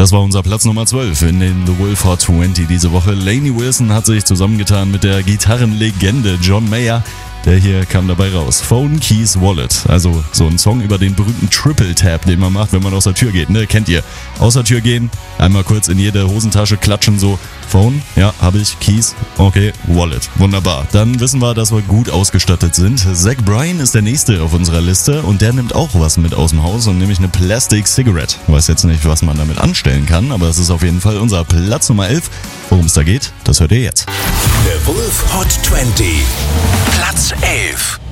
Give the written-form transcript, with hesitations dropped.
Das war unser Platz Nummer 12 in den The Wolf Hot 20 diese Woche. Lainey Wilson hat sich zusammengetan mit der Gitarrenlegende John Mayer. Der hier kam dabei raus. Phone, Keys, Wallet. Also so ein Song über den berühmten Triple Tap, den man macht, wenn man aus der Tür geht. Ne? Kennt ihr. Aus der Tür gehen, einmal kurz in jede Hosentasche klatschen so. Phone, ja, habe ich. Keys, okay. Wallet, wunderbar. Dann wissen wir, dass wir gut ausgestattet sind. Zach Bryan ist der Nächste auf unserer Liste und der nimmt auch was mit aus dem Haus und nämlich eine Plastic Cigarette. Weiß jetzt nicht, was man damit anstellen kann, aber es ist auf jeden Fall unser Platz Nummer 11. Worum es da geht, das hört ihr jetzt. The Wolf Hot 20. Platz 11.